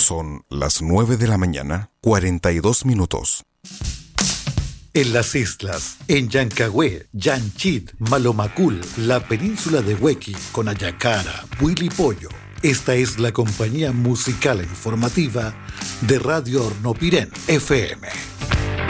Son las 9 de la mañana, 42 minutos. En las islas, en Llancagüe, Llanchit, Malomacul, la península de Huequi, Conayacara, Huilipollo. Esta es la compañía musical e informativa de Radio Hornopirén FM.